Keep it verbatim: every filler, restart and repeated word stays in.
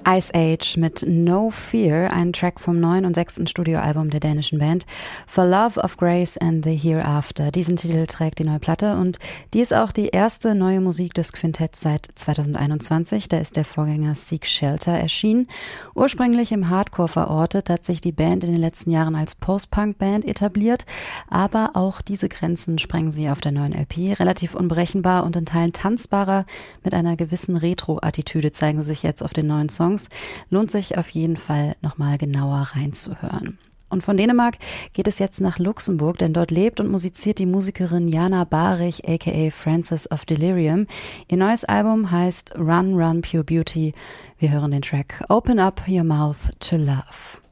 Ice Age mit No Fear, ein Track vom neuen und sechsten Studioalbum der dänischen Band For Love of Grace and the Hereafter. Diesen Titel trägt die neue Platte und die ist auch die erste neue Musik des Quintetts seit zweitausendeinundzwanzig. Da ist der Vorgänger Seek Shelter erschienen. Ursprünglich im Hardcore verortet, hat sich die Band in den letzten Jahren als Post-Punk-Band etabliert, aber auch diese Grenzen sprengen sie auf der neuen L P. Relativ unberechenbar und in Teilen tanzbarer, mit einer gewissen Retro-Attitüde zeigen sie sich jetzt auf den neuen Songs. Lohnt sich auf jeden Fall nochmal genauer reinzuhören. Und von Dänemark geht es jetzt nach Luxemburg, denn dort lebt und musiziert die Musikerin Jana Barich, aka Frances of Delirium. Ihr neues Album heißt Run Run Pure Beauty. Wir hören den Track Open Up Your Mouth to Love.